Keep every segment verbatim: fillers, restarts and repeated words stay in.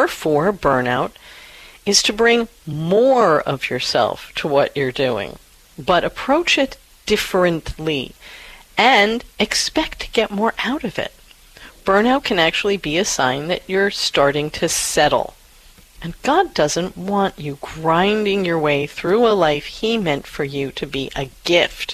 therefore, burnout is to bring more of yourself to what you're doing, but approach it differently and expect to get more out of it. Burnout can actually be a sign that you're starting to settle. And God doesn't want you grinding your way through a life He meant for you to be a gift.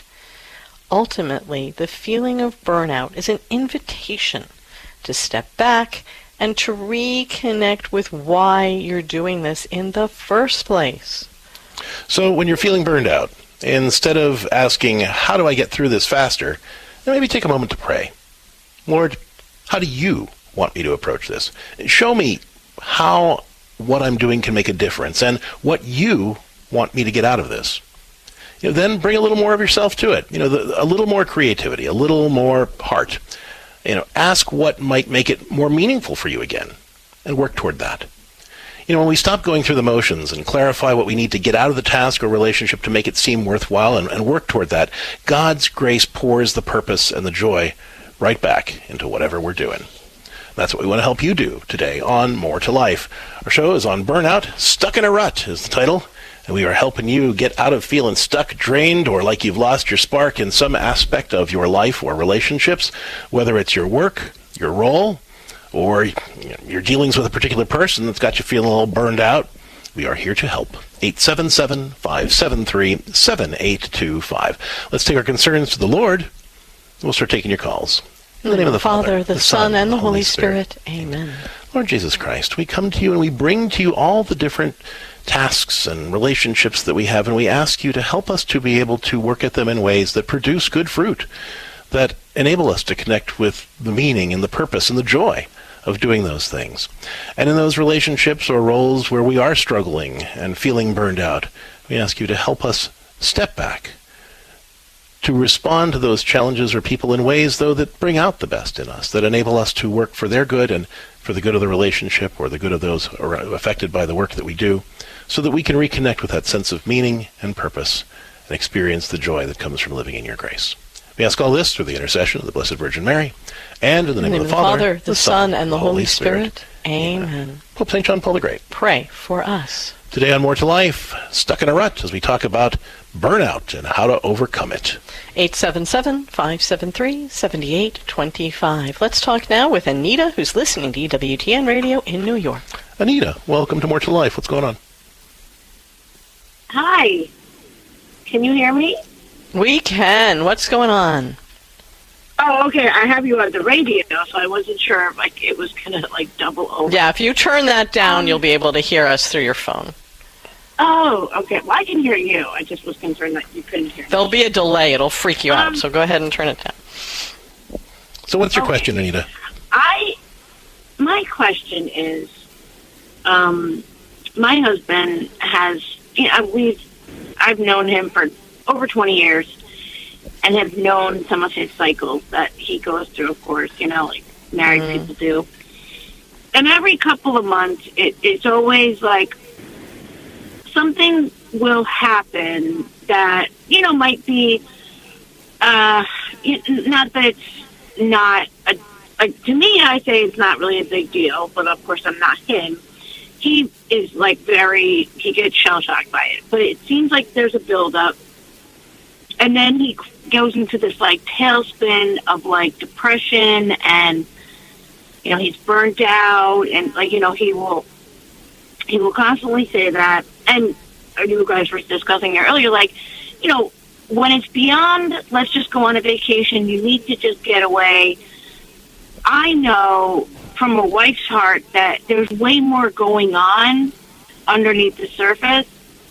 Ultimately, the feeling of burnout is an invitation to step back and to reconnect with why you're doing this in the first place. So when you're feeling burned out, instead of asking, how do I get through this faster, maybe take a moment to pray. Lord, how do you want me to approach this? Show me how what I'm doing can make a difference and what you want me to get out of this. You know, then bring a little more of yourself to it. You know, the, a little more creativity, a little more heart. You know, ask what might make it more meaningful for you again and work toward that. You know, when we stop going through the motions and clarify what we need to get out of the task or relationship to make it seem worthwhile and, and work toward that, God's grace pours the purpose and the joy right back into whatever we're doing. That's what we want to help you do today on More to Life. Our show is on burnout. Stuck in a Rut is the title. And we are helping you get out of feeling stuck, drained, or like you've lost your spark in some aspect of your life or relationships, whether it's your work, your role, or your dealings with a particular person that's got you feeling a little burned out. We are here to help. eight seven seven, five seven three, seven eight two five. Let's take our concerns to the Lord. We'll start taking your calls. In the name of the Father, Father, the, the Son, Son, and the Holy Spirit. Spirit. Amen. Lord Jesus Christ, we come to you and we bring to you all the different tasks and relationships that we have, and we ask you to help us to be able to work at them in ways that produce good fruit, that enable us to connect with the meaning and the purpose and the joy of doing those things. And in those relationships or roles where we are struggling and feeling burned out, we ask you to help us step back, to respond to those challenges or people in ways, though, that bring out the best in us, that enable us to work for their good and for the good of the relationship or the good of those affected by the work that we do, so that we can reconnect with that sense of meaning and purpose and experience the joy that comes from living in your grace. We ask all this through the intercession of the Blessed Virgin Mary, and in the name, in the name of the Father, Father, the, the Son, and the Holy Spirit. Spirit. Amen. Amen. Pope Saint John Paul the Great, pray for us. Today on More to Life, Stuck in a Rut, as we talk about burnout and how to overcome it. eight seven seven, five seven three, seven eight two five. Let's talk now with Anita, who's listening to E W T N Radio in New York. Anita, welcome to More to Life. What's going on? Hi. Can you hear me? We can. What's going on? Oh, okay. I have you on the radio, so I wasn't sure if like it was going to like double over. Yeah, if you turn that down, um, you'll be able to hear us through your phone. Oh, okay. Well, I can hear you. I just was concerned that you couldn't hear me. There'll be a delay. It'll freak you um, out, so go ahead and turn it down. So what's your okay. question, Anita? I, my question is, um, my husband has, you know, we've, I've known him for over twenty years and have known some of his cycles that he goes through, of course, you know, like married mm. people do. And every couple of months, it, it's always like, something will happen that, you know, might be, uh, not that it's not, a, a, to me, I say it's not really a big deal, but of course I'm not him. He is like very, he gets shell-shocked by it, but it seems like there's a buildup, and then he goes into this like tailspin of like depression, and, you know, he's burnt out, and like, you know, he will, he will constantly say that. And you guys were discussing it earlier, like, you know, when it's beyond, let's just go on a vacation, you need to just get away. I know from a wife's heart that there's way more going on underneath the surface.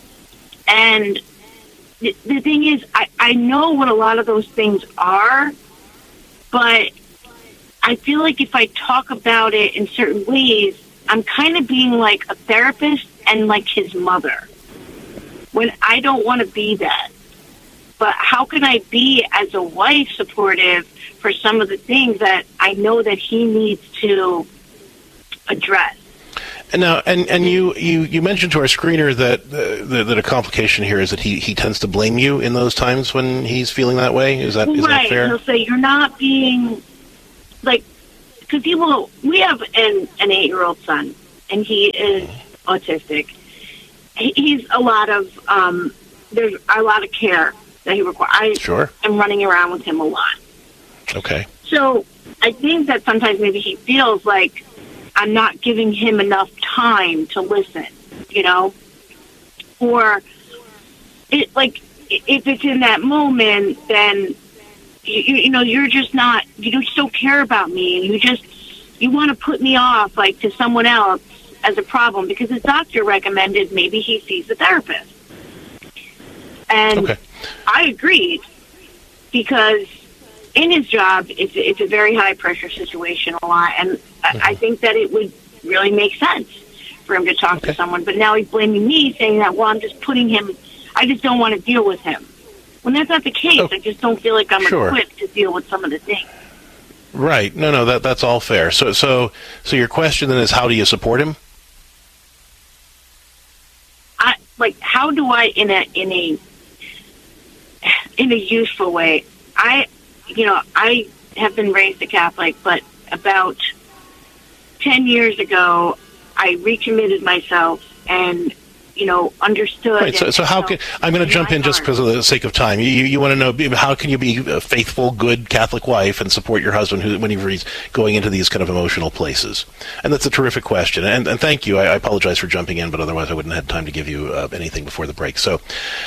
And the, the thing is, I, I know what a lot of those things are, but I feel like if I talk about it in certain ways, I'm kind of being like a therapist and like his mother, when I don't want to be that. But how can I be, as a wife, supportive for some of the things that I know that he needs to address? And now, and, and you, you, you mentioned to our screener that uh, that, that a complication here is that he, he tends to blame you in those times when he's feeling that way. Is that, is right. that fair? He'll say, you're not being, like, because he will, we have an, an eight-year-old son, and he is autistic. He, he's a lot of, um, there's a lot of care that he requires. I Sure. am running around with him a lot. Okay. So I think that sometimes maybe he feels like I'm not giving him enough time to listen, you know? Or, it like, if it's in that moment, then, you, you know, you're just not, you just don't care about me, and you just, you want to put me off, like, to someone else as a problem, because his doctor recommended maybe he sees a therapist. And Okay. I agreed, because in his job, it's, it's a very high-pressure situation a lot, and I, I think that it would really make sense for him to talk Okay. to someone. But now he's blaming me, saying that, well, I'm just putting him, I just don't want to deal with him. When that's not the case, Oh, I just don't feel like I'm sure. equipped to deal with some of the things. Right. No, no, that that's all fair. So, so, so your question then is, how do you support him? I like, how do I, in a in a in a useful way? I, you know, I have been raised a Catholic, but about ten years ago, I recommitted myself and, you know, understood. Right. So, and so how felt can I'm going to jump my in just heart. because of the sake of time? You, you, you want to know how can you be a faithful, good Catholic wife and support your husband who, when he's going into these kind of emotional places? And that's a terrific question. And, and thank you. I, I apologize for jumping in, but otherwise I wouldn't have had time to give you uh, anything before the break. So.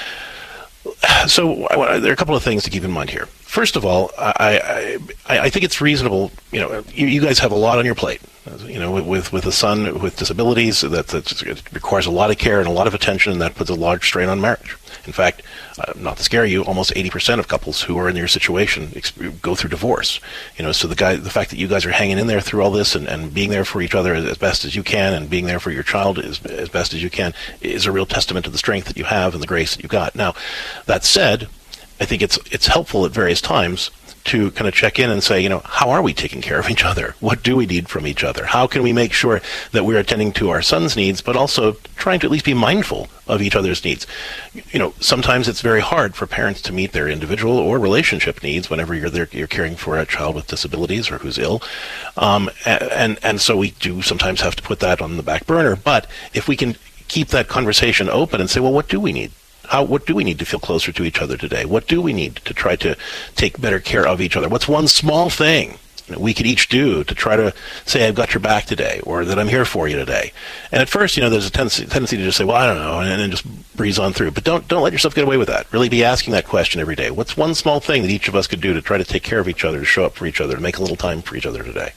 So I, there are a couple of things to keep in mind here. First of all, I, I, I think it's reasonable. You know, you, you guys have a lot on your plate. You know, with with a son with disabilities, that, that it requires a lot of care and a lot of attention, and that puts a large strain on marriage. In fact, uh, not to scare you, almost eighty percent of couples who are in your situation ex- go through divorce. You know, so the guy, the fact that you guys are hanging in there through all this and, and being there for each other as best as you can, and being there for your child as, as best as you can, is a real testament to the strength that you have and the grace that you got. Now, that said, I think it's it's helpful at various times to kind of check in and say, you know, how are we taking care of each other? What do we need from each other? How can we make sure that we're attending to our son's needs, but also trying to at least be mindful of each other's needs? You know, sometimes it's very hard for parents to meet their individual or relationship needs whenever you're there, you're caring for a child with disabilities or who's ill. Um, and, and so we do sometimes have to put that on the back burner. But if we can keep that conversation open and say, well, what do we need? How, what do we need to feel closer to each other today? What do we need to try to take better care of each other? What's one small thing that we could each do to try to say, I've got your back today, or that I'm here for you today? And at first, you know, there's a tendency, tendency to just say, well, I don't know, and then just breeze on through. But don't don't let yourself get away with that. Really be asking that question every day. What's one small thing that each of us could do to try to take care of each other, to show up for each other, to make a little time for each other today?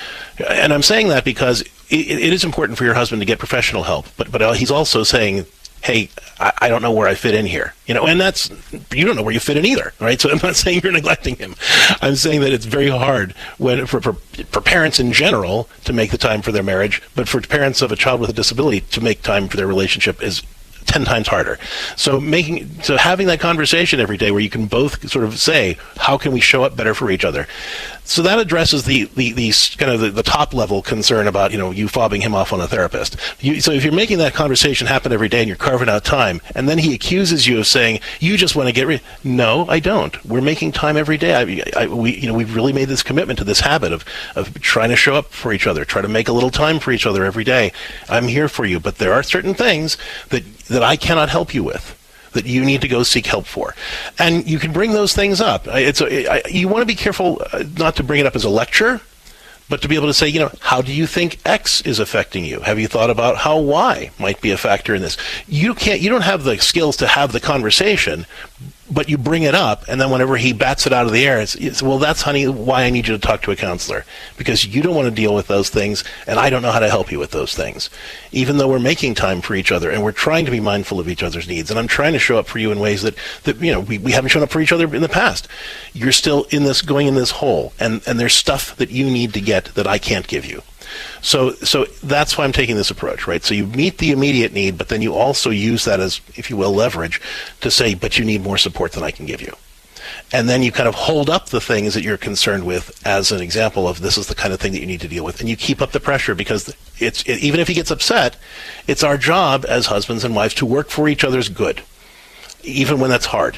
And I'm saying that because it, it is important for your husband to get professional help, but but he's also saying, hey, I, I don't know where I fit in here. You know, and that's, you don't know where you fit in either, right? So I'm not saying you're neglecting him. I'm saying that it's very hard when for, for, for parents in general to make the time for their marriage, but for parents of a child with a disability to make time for their relationship is ten times harder. So making, so having that conversation every day where you can both sort of say, how can we show up better for each other? So that addresses the, the, the kind of the, the top level concern about, you know, you fobbing him off on a therapist. You, so if you're making that conversation happen every day and you're carving out time, and then he accuses you of saying, you just want to get rid, no, I don't. We're making time every day. I, I, we, you know, we've really made this commitment to this habit of, of trying to show up for each other, try to make a little time for each other every day. I'm here for you, but there are certain things that, that I cannot help you with, that you need to go seek help for. And you can bring those things up. It's a, I, you want to be careful not to bring it up as a lecture, but to be able to say, you know, how do you think X is affecting you? Have you thought about how Y might be a factor in this? You can't, you don't have the skills to have the conversation, but you bring it up, and then whenever he bats it out of the air, it's, it's, well, that's, honey, why I need you to talk to a counselor, because you don't want to deal with those things, and I don't know how to help you with those things, even though we're making time for each other, and we're trying to be mindful of each other's needs, and I'm trying to show up for you in ways that, that you know, we, we haven't shown up for each other in the past. You're still in this, going in this hole, and, and there's stuff that you need to get that I can't give you. So so that's why I'm taking this approach, right? So you meet the immediate need, but then you also use that as, if you will, leverage to say, but you need more support than I can give you. And then you kind of hold up the things that you're concerned with as an example of, this is the kind of thing that you need to deal with. And you keep up the pressure, because it's it, even if he gets upset, it's our job as husbands and wives to work for each other's good, even when that's hard.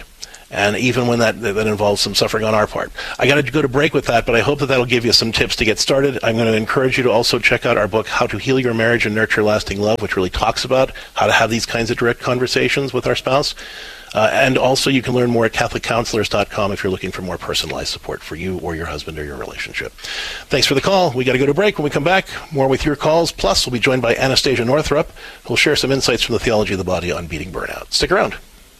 And even when that that involves some suffering on our part. I got to go to break with that, but I hope that that'll give you some tips to get started. I'm going to encourage you to also check out our book, How to Heal Your Marriage and Nurture Lasting Love, which really talks about how to have these kinds of direct conversations with our spouse. Uh, and also you can learn more at Catholic Counselors dot com if you're looking for more personalized support for you or your husband or your relationship. Thanks for the call. We got to go to break. When we come back, more with your calls. Plus, we'll be joined by Anastasia Northrup, who'll share some insights from the Theology of the Body on beating burnout. Stick around.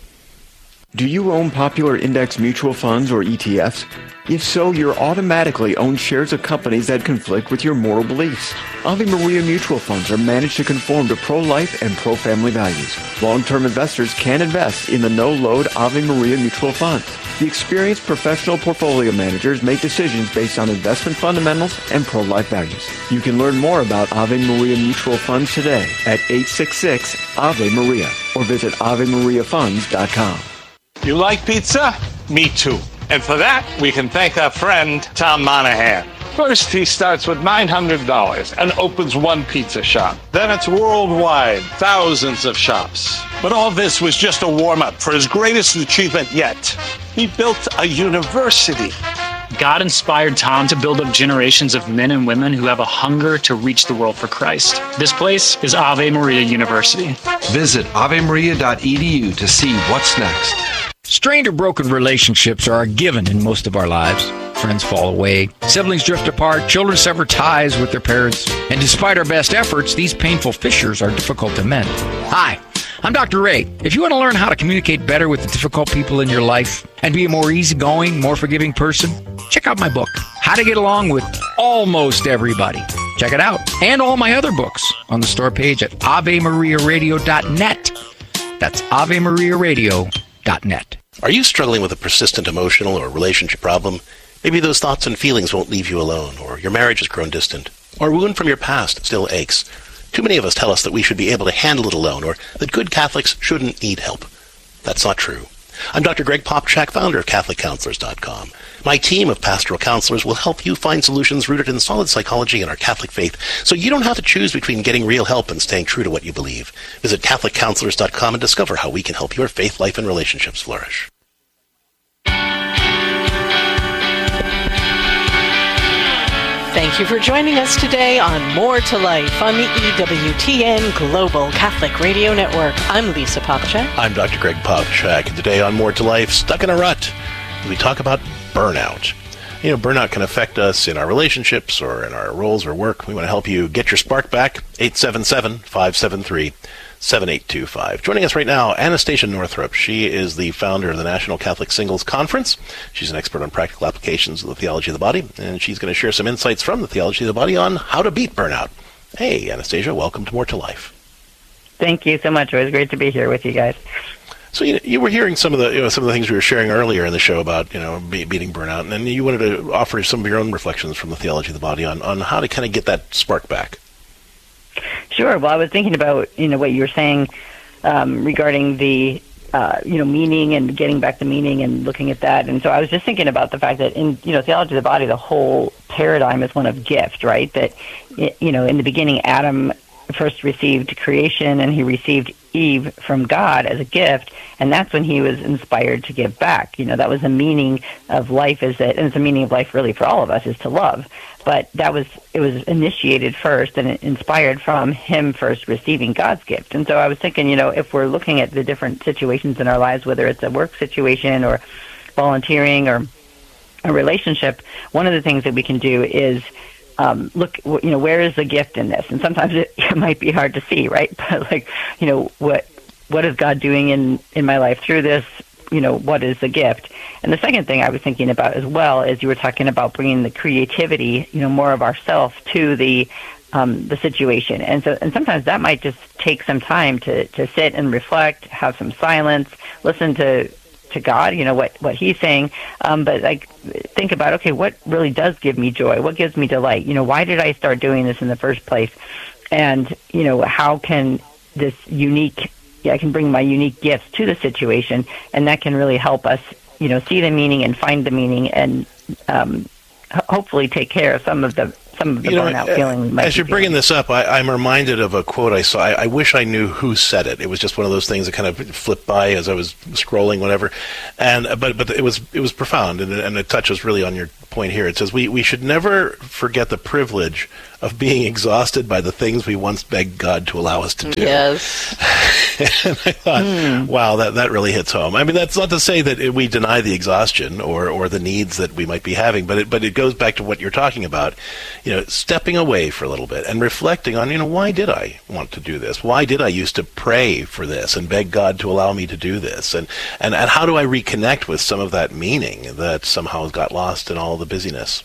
Do you own popular index mutual funds or E T Fs? If so, you're automatically own shares of companies that conflict with your moral beliefs. Ave Maria mutual funds are managed to conform to pro-life and pro-family values. Long-term investors can invest in the no-load Ave Maria mutual funds. The experienced professional portfolio managers make decisions based on investment fundamentals and pro-life values. You can learn more about Ave Maria mutual funds today at eight six six Ave Maria or visit ave maria funds dot com. You like pizza? Me too. And for that, we can thank our friend, Tom Monahan. First, he starts with nine hundred dollars and opens one pizza shop. Then it's worldwide, thousands of shops. But all this was just a warm-up for his greatest achievement yet. He built a university. God inspired Tom to build up generations of men and women who have a hunger to reach the world for Christ. This place is Ave Maria University. Visit ave maria dot e d u to see what's next. Strained or broken relationships are a given in most of our lives. Friends fall away, siblings drift apart, children sever ties with their parents, and despite our best efforts, these painful fissures are difficult to mend. Hi, I'm Doctor Ray. If you want to learn how to communicate better with the difficult people in your life and be a more easygoing, more forgiving person, check out my book, How to Get Along with Almost Everybody. Check it out, and all my other books on the store page at ave maria radio dot net. That's ave maria radio dot net. Are you struggling with a persistent emotional or relationship problem? Maybe those thoughts and feelings won't leave you alone, or your marriage has grown distant, or a wound from your past still aches. Too many of us tell us that we should be able to handle it alone, or that good Catholics shouldn't need help. That's not true. I'm Doctor Greg Popchak, founder of Catholic Counselors dot com. My team of pastoral counselors will help you find solutions rooted in solid psychology and our Catholic faith, so you don't have to choose between getting real help and staying true to what you believe. Visit Catholic Counselors dot com and discover how we can help your faith life and relationships flourish. Thank you for joining us today on More to Life on the E W T N Global Catholic Radio Network. I'm Lisa Popchak. I'm Doctor Greg Popchak, and today on More to Life, Stuck in a Rut, we talk about burnout. You know, burnout can affect us in our relationships or in our roles or work. We want to help you get your spark back. eight seven seven, five seven three, seven eight two five. Joining us right now, Anastasia Northrup. She is the founder of the National Catholic Singles Conference. She's an expert on practical applications of the theology of the body, and she's going to share some insights from the theology of the body on how to beat burnout. Hey, Anastasia, welcome to More to Life. Thank you so much. It was great to be here with you guys. So you, you were hearing some of the you know, some of the things we were sharing earlier in the show about you know be, beating burnout, and then you wanted to offer some of your own reflections from the theology of the body on, on how to kind of get that spark back. Sure. Well, I was thinking about you know what you were saying um, regarding the uh, you know meaning and getting back to meaning and looking at that, and so I was just thinking about the fact that in you know theology of the body, the whole paradigm is one of gift, right? That you know in the beginning, Adam first received creation, and he received Eve from God as a gift, and that's when he was inspired to give back. You know, that was the meaning of life, is that, and it's the meaning of life really for all of us, is to love. But that was, it was initiated first and inspired from him first receiving God's gift. And so I was thinking, you know, if we're looking at the different situations in our lives, whether it's a work situation or volunteering or a relationship, one of the things that we can do is Um, look, you know, where is the gift in this? And sometimes it, it might be hard to see, right? But like, you know, what what is God doing in, in my life through this? You know, what is the gift? And the second thing I was thinking about as well is you were talking about bringing the creativity, you know, more of ourself to the um, the situation. And so, and sometimes that might just take some time to, to sit and reflect, have some silence, listen to to God, you know, what, what he's saying, um, but like think about, okay, what really does give me joy? What gives me delight? You know, why did I start doing this in the first place? And, you know, how can this unique, yeah, I can bring my unique gifts to the situation, and that can really help us, you know, see the meaning and find the meaning and um, h- hopefully take care of some of the some of the you know, burnout feeling. Might as you're bringing this up, I, I'm reminded of a quote I saw. I, I wish I knew who said it. It was just one of those things that kind of flipped by as I was scrolling, whatever. And but but it was it was profound, and, and it touches really on your point here. It says we we should never forget the privilege of being exhausted by the things we once begged God to allow us to do. Yes. And I thought, mm. wow, that, that really hits home. I mean, that's not to say that it, we deny the exhaustion or, or the needs that we might be having, but it, but it goes back to what you're talking about, you know, stepping away for a little bit and reflecting on, you know, why did I want to do this? Why did I used to pray for this and beg God to allow me to do this? And, and, and how do I reconnect with some of that meaning that somehow got lost in all the busyness?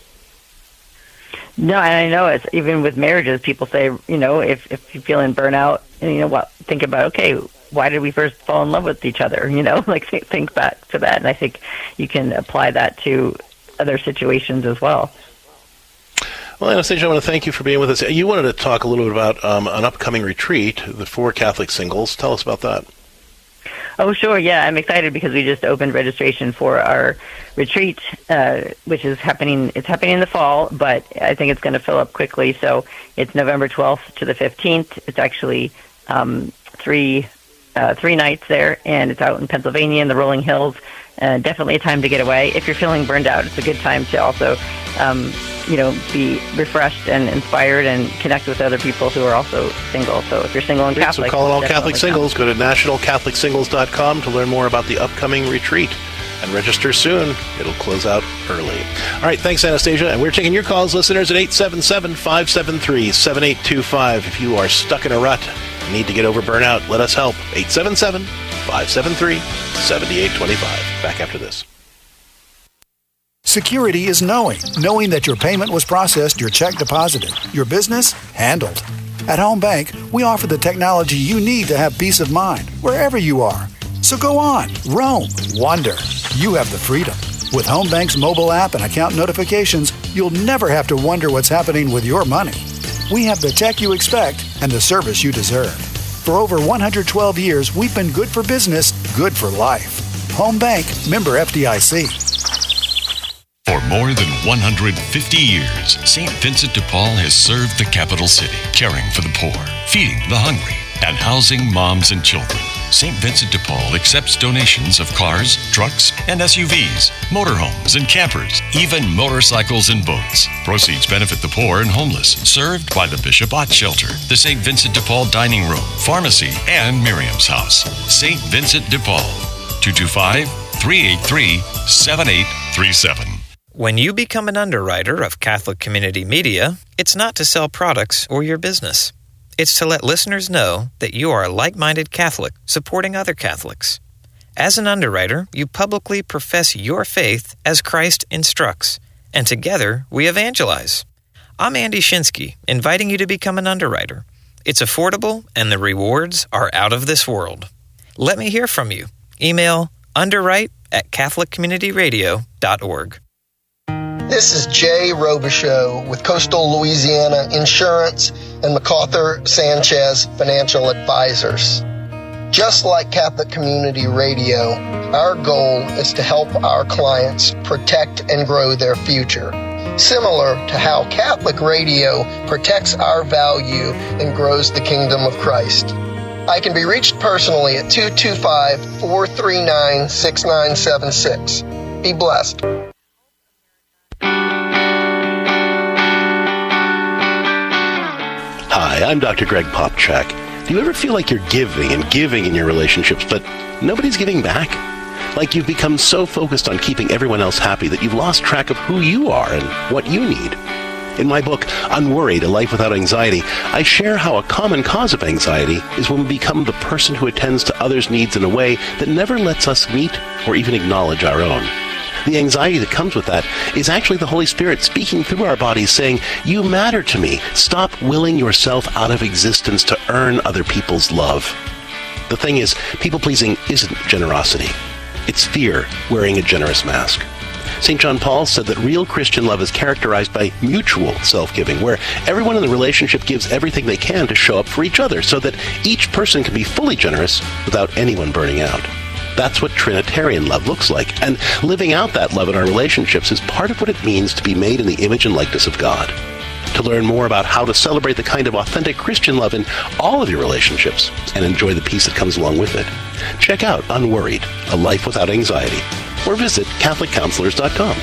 No, and I know it's even with marriages, people say, you know, if, if you're feeling burnout, you know what, think about, okay, why did we first fall in love with each other? You know, like think back to that. And I think you can apply that to other situations as well. Well, Anastasia, I want to thank you for being with us. You wanted to talk a little bit about um, an upcoming retreat, the Four Catholic Singles. Tell us about that. Oh, sure. Yeah, I'm excited because we just opened registration for our retreat, uh, which is happening. It's happening in the fall, but I think it's going to fill up quickly. So it's November twelfth to the fifteenth. It's actually um, three uh, three nights there, and it's out in Pennsylvania in the rolling hills. Uh, definitely a time to get away. If you're feeling burned out, it's a good time to also, um, you know, be refreshed and inspired and connect with other people who are also single. So if you're single and Catholic, so call it all Catholic Singles. Go to national catholic singles dot com to learn more about the upcoming retreat and register soon. It'll close out early. All right, thanks, Anastasia. And we're taking your calls, listeners, at eight seven seven, five seven three, seven eight two five. If you are stuck in a rut, need to get over burnout, let us help. eight seven seven, five seven three, seven eight two five. Back after this. Security is knowing. Knowing that your payment was processed, your check deposited, your business handled. At Home Bank, we offer the technology you need to have peace of mind wherever you are. So go on, roam, wander. You have the freedom. With Home Bank's mobile app and account notifications, you'll never have to wonder what's happening with your money. We have the tech you expect and the service you deserve. For over one hundred twelve years, we've been good for business, good for life. Home Bank, member F D I C. For more than one hundred fifty years, Saint Vincent de Paul has served the capital city, caring for the poor, feeding the hungry, and housing moms and children. Saint Vincent de Paul accepts donations of cars, trucks, and S U Vs, motorhomes and campers, even motorcycles and boats. Proceeds benefit the poor and homeless, served by the Bishop Ott Shelter, the Saint Vincent de Paul Dining Room, Pharmacy, and Miriam's House. Saint Vincent de Paul, two two five, three eight three, seven eight three seven. When you become an underwriter of Catholic Community Media, it's not to sell products or your business. It's to let listeners know that you are a like-minded Catholic supporting other Catholics. As an underwriter, you publicly profess your faith as Christ instructs, and together we evangelize. I'm Andy Shinsky, inviting you to become an underwriter. It's affordable, and the rewards are out of this world. Let me hear from you. Email underwrite at catholic community radio dot org. This is Jay Robichaux with Coastal Louisiana Insurance and MacArthur Sanchez Financial Advisors. Just like Catholic Community Radio, our goal is to help our clients protect and grow their future, similar to how Catholic Radio protects our value and grows the kingdom of Christ. I can be reached personally at two two five, four three nine, six nine seven six. Be blessed. Hi, I'm Doctor Greg Popchak. Do you ever feel like you're giving and giving in your relationships, but nobody's giving back? Like you've become so focused on keeping everyone else happy that you've lost track of who you are and what you need. In my book, Unworried, A Life Without Anxiety, I share how a common cause of anxiety is when we become the person who attends to others' needs in a way that never lets us meet or even acknowledge our own. The anxiety that comes with that is actually the Holy Spirit speaking through our bodies saying, "You matter to me. Stop willing yourself out of existence to earn other people's love." The thing is, people-pleasing isn't generosity. It's fear wearing a generous mask. Saint John Paul said that real Christian love is characterized by mutual self-giving, where everyone in the relationship gives everything they can to show up for each other so that each person can be fully generous without anyone burning out. That's what Trinitarian love looks like, and living out that love in our relationships is part of what it means to be made in the image and likeness of God. To learn more about how to celebrate the kind of authentic Christian love in all of your relationships and enjoy the peace that comes along with it, check out Unworried, A Life Without Anxiety, or visit Catholic Counselors dot com.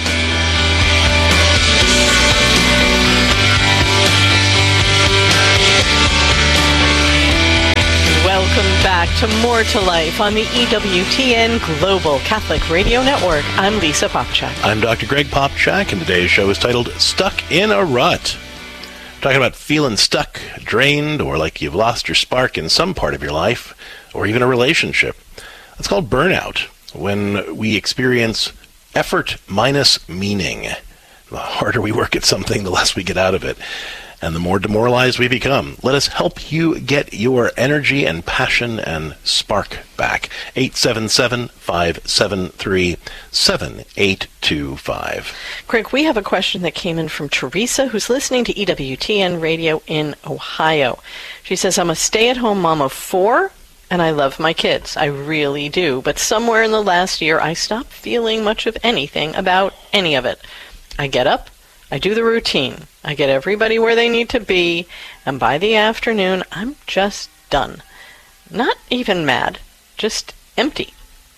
Welcome back to More to Life on the E W T N Global Catholic Radio Network. I'm Lisa Popchak. I'm Doctor Greg Popchak, and today's show is titled Stuck in a Rut. We're talking about feeling stuck, drained, or like you've lost your spark in some part of your life, or even a relationship. It's called burnout, when we experience effort minus meaning. The harder we work at something, the less we get out of it, and the more demoralized we become. Let us help you get your energy and passion and spark back. eight seven seven, five seven three, seven eight two five. Greg, we have a question that came in from Teresa, who's listening to E W T N Radio in Ohio. She says, I'm a stay-at-home mom of four, and I love my kids. I really do. But somewhere in the last year, I stopped feeling much of anything about any of it. I get up, I do the routine. I get everybody where they need to be, and by the afternoon, I'm just done. Not even mad, just empty.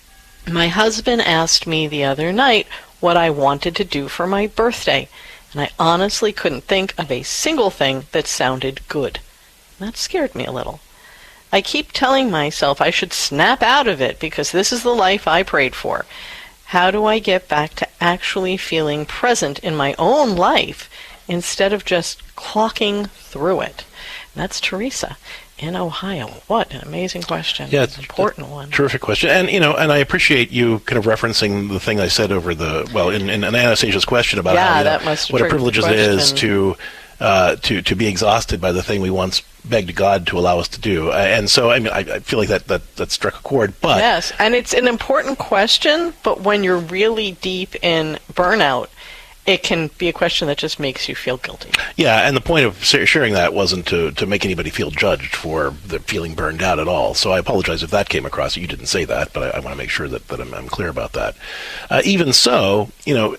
My husband asked me the other night what I wanted to do for my birthday, and I honestly couldn't think of a single thing that sounded good. That scared me a little. I keep telling myself I should snap out of it because this is the life I prayed for. How do I get back to actually feeling present in my own life instead of just clocking through it? And that's Teresa in Ohio. What an amazing question. Yeah, it's an important one. Terrific question. And, you know, and I appreciate you kind of referencing the thing I said over the, well, in, in Anastasia's question about yeah, how, you know, that must what a privilege it is question. to, uh, to, to be exhausted by the thing we once begged God to allow us to do. Uh, and so, I mean, I, I feel like that, that, that struck a chord. But yes, and it's an important question, but when you're really deep in burnout, it can be a question that just makes you feel guilty. Yeah, and the point of sharing that wasn't to, to make anybody feel judged for the feeling burned out at all. So I apologize if that came across. You didn't say that, but I, I want to make sure that, that I'm, I'm clear about that. Uh, even so, you know,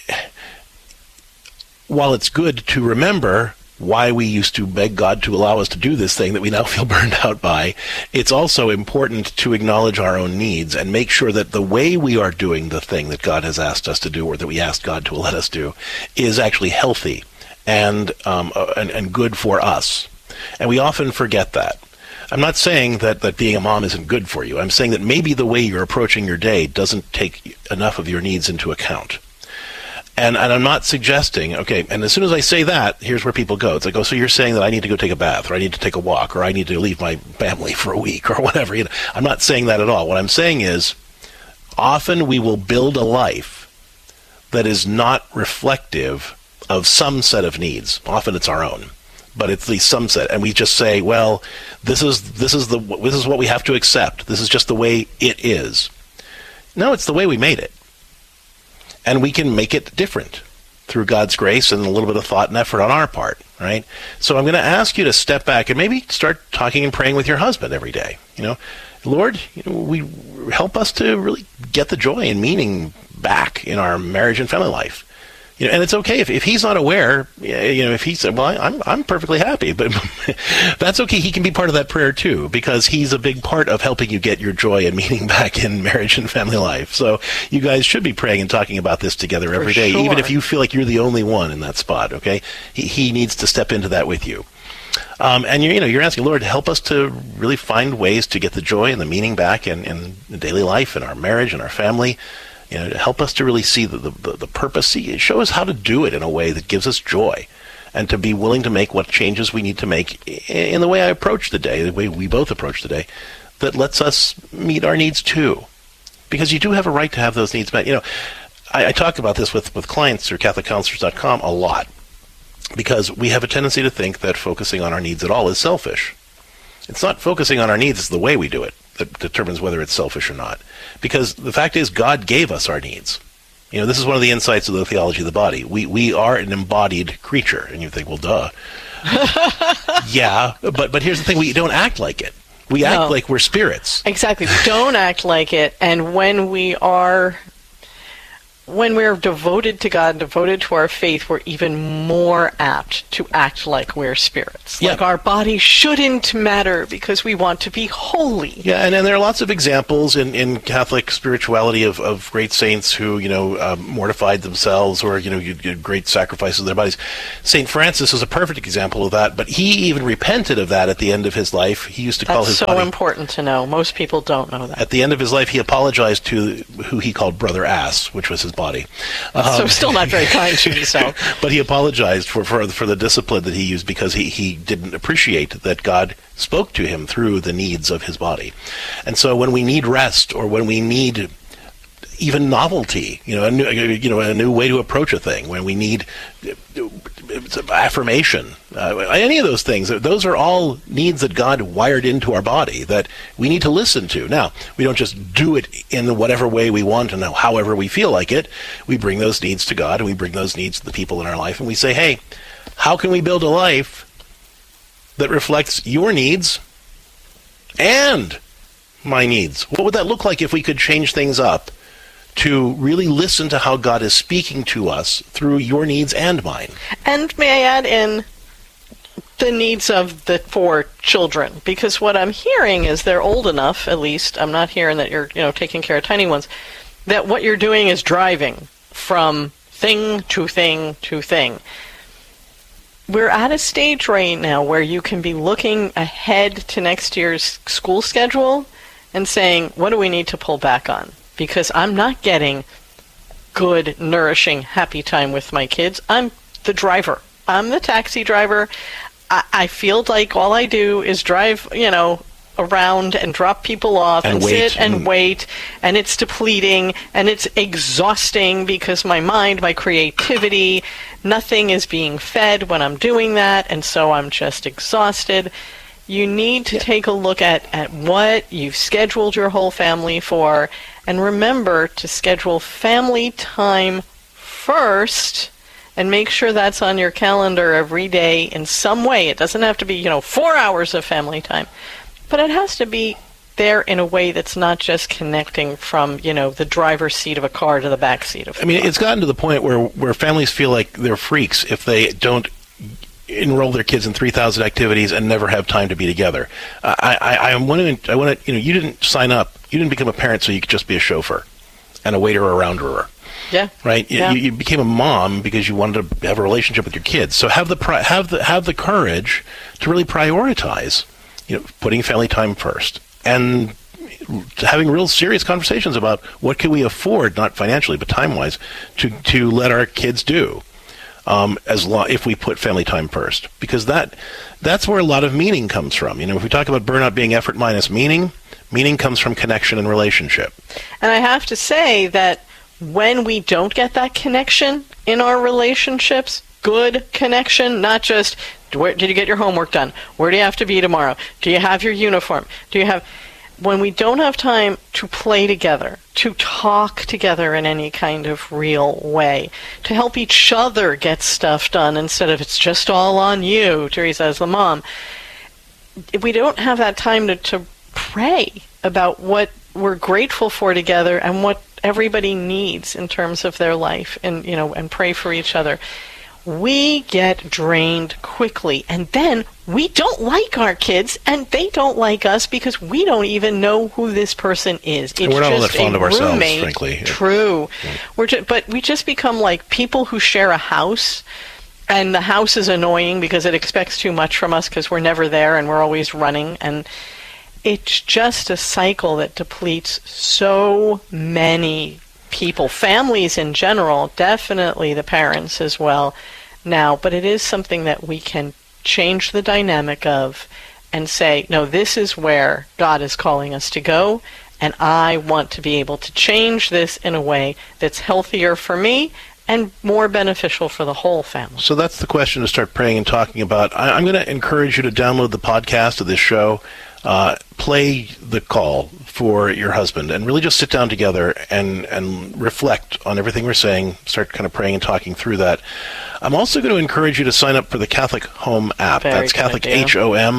while it's good to remember why we used to beg God to allow us to do this thing that we now feel burned out by, it's also important to acknowledge our own needs and make sure that the way we are doing the thing that God has asked us to do, or that we asked God to let us do, is actually healthy and, um, uh, and, and good for us. And we often forget that. I'm not saying that, that being a mom isn't good for you. I'm saying that maybe the way you're approaching your day doesn't take enough of your needs into account. And, and I'm not suggesting, okay, and as soon as I say that, here's where people go. It's like, oh, so you're saying that I need to go take a bath, or I need to take a walk, or I need to leave my family for a week, or whatever. You know, I'm not saying that at all. What I'm saying is, often we will build a life that is not reflective of some set of needs. Often it's our own, but it's at least some set. And we just say, well, this is this is the this is what we have to accept. This is just the way it is. No, it's the way we made it. And we can make it different through God's grace and a little bit of thought and effort on our part, right? So I'm going to ask you to step back and maybe start talking and praying with your husband every day. You know, Lord, you know, we help us to really get the joy and meaning back in our marriage and family life. You know, and it's okay if, if he's not aware. You know, if he said, "Well, I'm I'm perfectly happy," but that's okay. He can be part of that prayer too, because he's a big part of helping you get your joy and meaning back in marriage and family life. So you guys should be praying and talking about this together every day, sure. even if you feel like you're the only one in that spot. Okay, he he needs to step into that with you. Um, and you're, you know, you're asking, Lord, help us to really find ways to get the joy and the meaning back in, in daily life, in our marriage and our family. You know, to help us to really see the, the, the purpose, see, show us how to do it in a way that gives us joy, and to be willing to make what changes we need to make in the way I approach the day, the way we both approach the day, that lets us meet our needs too. Because you do have a right to have those needs met. You know, I, I talk about this with, with clients through Catholic Counselors dot com a lot, because we have a tendency to think that focusing on our needs at all is selfish. It's not focusing on our needs, it's the way we do it that determines whether it's selfish or not. Because the fact is, God gave us our needs. You know, this is one of the insights of the theology of the body. We we are an embodied creature. And you think, well, duh. Yeah, but but here's the thing. We don't act like it. We act No. like we're spirits. Exactly. We don't act like it. And when we are when we're devoted to God, devoted to our faith, we're even more apt to act like we're spirits. Yeah. Like our body shouldn't matter because we want to be holy. Yeah, and, and there are lots of examples in, in Catholic spirituality of, of great saints who, you know, um, mortified themselves or, you know, you did great sacrifices of their bodies. Saint Francis is a perfect example of that, but he even repented of that at the end of his life. He used to call That's his so body... important to know. Most people don't know that. At the end of his life, he apologized to who he called Brother Ass, which was his body. Um, so still not very kind to himself. But he apologized for, for for the discipline that he used because he, he didn't appreciate that God spoke to him through the needs of his body. And so when we need rest or when we need even novelty, you know, a new, you know, a new way to approach a thing, when we need affirmation, uh, any of those things, those are all needs that God wired into our body that we need to listen to. Now, we don't just do it in whatever way we want and however we feel like it. We bring those needs to God and we bring those needs to the people in our life and we say, hey, how can we build a life that reflects your needs and my needs? What would that look like if we could change things up to really listen to how God is speaking to us through your needs and mine? And may I add in the needs of the four children? Because what I'm hearing is they're old enough, at least, I'm not hearing that you're, you know, taking care of tiny ones, that what you're doing is driving from thing to thing to thing. We're at a stage right now where you can be looking ahead to next year's school schedule and saying, what do we need to pull back on? Because I'm not getting good, nourishing, happy time with my kids. I'm the driver. I'm the taxi driver. I, I feel like all I do is drive, you know, around and drop people off and, and sit and, and wait, and it's depleting, and it's exhausting because my mind, my creativity, nothing is being fed when I'm doing that, and so I'm just exhausted. You need to yeah. take a look at, at what you've scheduled your whole family for, and remember to schedule family time first and make sure that's on your calendar every day in some way. It doesn't have to be, you know, four hours of family time, but it has to be there in a way that's not just connecting from, you know, the driver's seat of a car to the back seat of a I mean, car. it's gotten to the point where, where families feel like they're freaks if they don't enroll their kids in three thousand activities and never have time to be together. Uh, I, I, I want to, I want to, you know, you didn't sign up, you didn't become a parent so you could just be a chauffeur and a waiter or a rounderer. Yeah. Right. Yeah. You, you became a mom because you wanted to have a relationship with your kids. So have the pri- have the have the courage to really prioritize, you know, putting family time first and having real serious conversations about what can we afford, not financially but time wise, to to let our kids do. Um, as long if we put family time first, because that that's where a lot of meaning comes from. You know, if we talk about burnout being effort minus meaning, meaning comes from connection and relationship. And I have to say that when we don't get that connection in our relationships, good connection, not just where, did you get your homework done? Where do you have to be tomorrow? Do you have your uniform? Do you have? When we don't have time to play together, to talk together in any kind of real way, to help each other get stuff done instead of it's just all on you, Teresa as the mom, if we don't have that time to, to pray about what we're grateful for together and what everybody needs in terms of their life and, you know, and pray for each other, we get drained quickly, and then we don't like our kids, and they don't like us because we don't even know who this person is. It's and we're not all that just fond a of ourselves, roommate. frankly. True. Yeah. We're just, but we just become like people who share a house, and the house is annoying because it expects too much from us because we're never there and we're always running, and it's just a cycle that depletes so many people, families in general, definitely the parents as well now, but it is something that we can change the dynamic of and say, no, this is where God is calling us to go, and I want to be able to change this in a way that's healthier for me and more beneficial for the whole family. So that's the question to start praying and talking about. I, I'm going to encourage you to download the podcast of this show, uh, play the call for your husband, and really just sit down together and, and reflect on everything we're saying, start kind of praying and talking through that. I'm also going to encourage you to sign up for the Catholic Home app. Very That's good Catholic idea. H O M.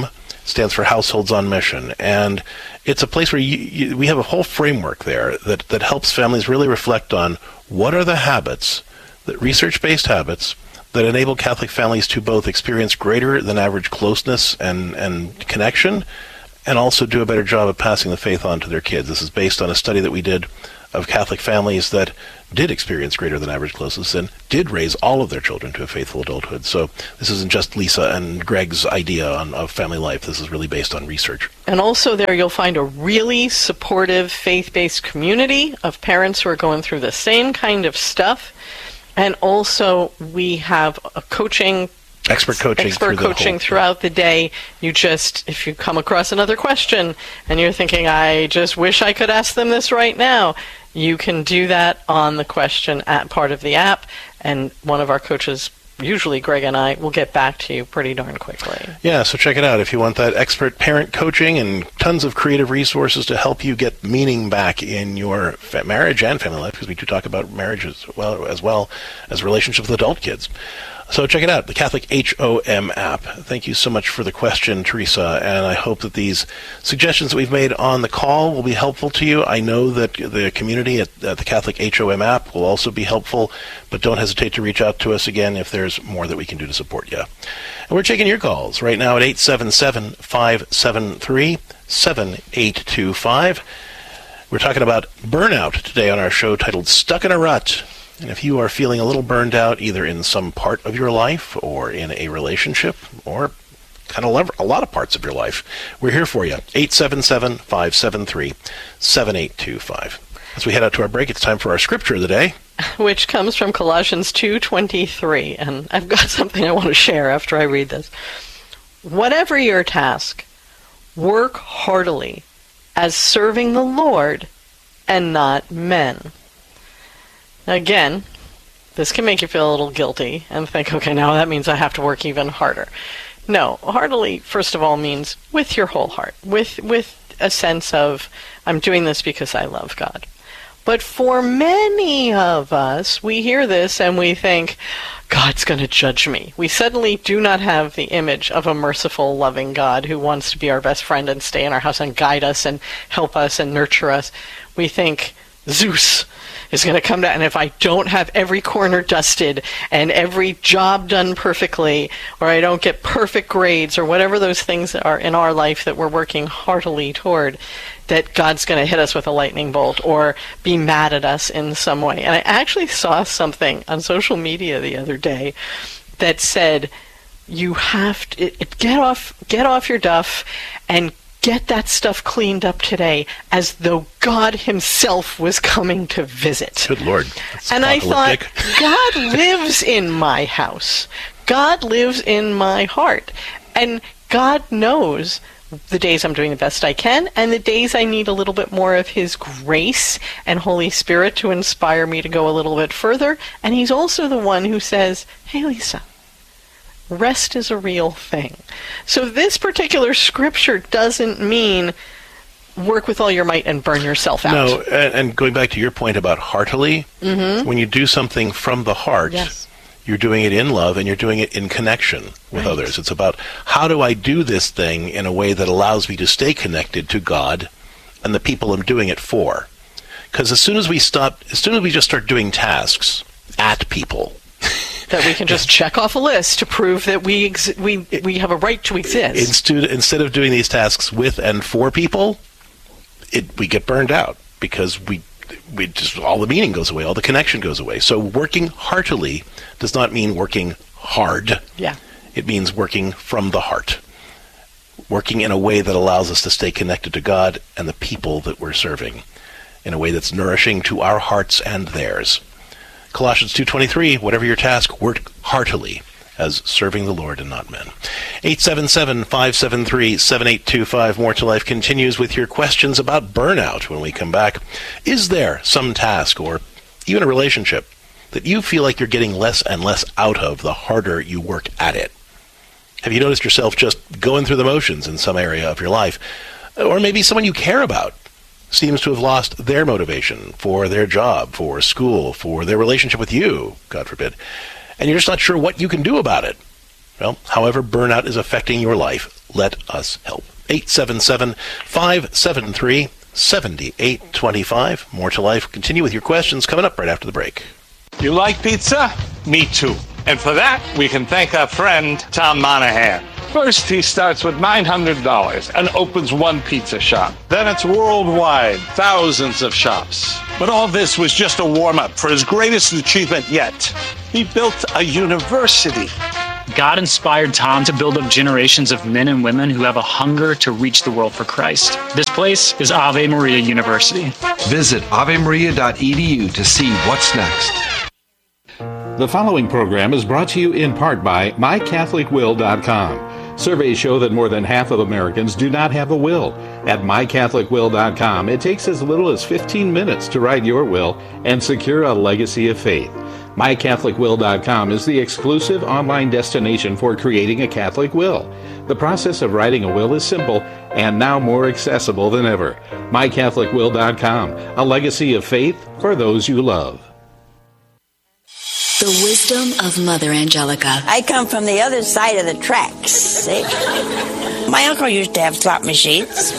stands for Households on Mission. And it's a place where you, you, we have a whole framework there that, that helps families really reflect on what are the habits, that research-based habits, that enable Catholic families to both experience greater than average closeness and, and connection, and also do a better job of passing the faith on to their kids. This is based on a study that we did of Catholic families that did experience greater than average closeness and did raise all of their children to a faithful adulthood. So this isn't just Lisa and Greg's idea on, of family life. This is really based on research. And also there you'll find a really supportive faith-based community of parents who are going through the same kind of stuff. And also we have a coaching Expert coaching, expert through coaching the whole, throughout the day. You just, if you come across another question and you're thinking, I just wish I could ask them this right now, you can do that on the question at part of the app, and one of our coaches, usually Greg and I, will get back to you pretty darn quickly. Yeah, so check it out if you want that expert parent coaching and tons of creative resources to help you get meaning back in your fa- marriage and family life, because we do talk about marriage as well as well as relationships with adult kids. So check it out, the Catholic H O M app. Thank you so much for the question, Teresa, and I hope that these suggestions that we've made on the call will be helpful to you. I know that the community at, at the Catholic H O M app will also be helpful, but don't hesitate to reach out to us again if there's more that we can do to support you. And we're taking your calls right now at eight seven seven, five seven three, seven eight two five. We're talking about burnout today on our show titled Stuck in a Rut. And if you are feeling a little burned out, either in some part of your life or in a relationship or kind of a lot of parts of your life, we're here for you. eight seven seven, five seven three, seven eight two five. As we head out to our break, it's time for our scripture of the day, which comes from Colossians two twenty-three. And I've got something I want to share after I read this. Whatever your task, work heartily as serving the Lord and not men. Again, this can make you feel a little guilty and think, okay, now that means I have to work even harder. No, heartily, first of all, means with your whole heart, with with a sense of, I'm doing this because I love God. But for many of us, we hear this and we think, God's going to judge me. We suddenly do not have the image of a merciful, loving God who wants to be our best friend and stay in our house and guide us and help us and nurture us. We think, Zeus is going to come down, and if I don't have every corner dusted and every job done perfectly, or I don't get perfect grades, or whatever those things are in our life that we're working heartily toward, that God's going to hit us with a lightning bolt or be mad at us in some way. And I actually saw something on social media the other day that said, you have to it, it, get off get off your duff and get that stuff cleaned up today, as though God himself was coming to visit. Good Lord. That's and I thought, God lives in my house. God lives in my heart. And God knows the days I'm doing the best I can, and the days I need a little bit more of his grace and Holy Spirit to inspire me to go a little bit further. And he's also the one who says, hey, Lisa, rest is a real thing. So this particular scripture doesn't mean work with all your might and burn yourself out. No, and, and going back to your point about heartily, mm-hmm. when you do something from the heart, yes. you're doing it in love and you're doing it in connection with right. others. It's about, how do I do this thing in a way that allows me to stay connected to God and the people I'm doing it for? Because as soon as we stop, as soon as we just start doing tasks at people, that we can just check off a list to prove that we ex- we we have a right to exist. Instead, instead of doing these tasks with and for people, it we get burned out because we we just all the meaning goes away, all the connection goes away. So working heartily does not mean working hard. Yeah. It means working from the heart. Working in a way that allows us to stay connected to God and the people that we're serving in a way that's nourishing to our hearts and theirs. Colossians two twenty-three, whatever your task, work heartily as serving the Lord and not men. eight seven seven, five seven three, seven eight two five. More to Life continues with your questions about burnout when we come back. Is there some task or even a relationship that you feel like you're getting less and less out of the harder you work at it? Have you noticed yourself just going through the motions in some area of your life? Or maybe someone you care about seems to have lost their motivation for their job, for school, for their relationship with you, God forbid, and you're just not sure what you can do about it. Well, however burnout is affecting your life, let us help. eight seven seven, five seven three, seven eight two five. More to Life. Continue with your questions coming up right after the break. You like pizza? Me too. And for that, we can thank our friend, Tom Monahan. First, he starts with nine hundred dollars and opens one pizza shop. Then it's worldwide, thousands of shops. But all this was just a warm-up for his greatest achievement yet. He built a university. God inspired Tom to build up generations of men and women who have a hunger to reach the world for Christ. This place is Ave Maria University. Visit ave maria dot e d u to see what's next. The following program is brought to you in part by my catholic will dot com. Surveys show that more than half of Americans do not have a will. At my catholic will dot com, it takes as little as fifteen minutes to write your will and secure a legacy of faith. my catholic will dot com is the exclusive online destination for creating a Catholic will. The process of writing a will is simple and now more accessible than ever. my catholic will dot com, a legacy of faith for those you love. The wisdom of Mother Angelica. I come from the other side of the tracks, see? My uncle used to have slot machines.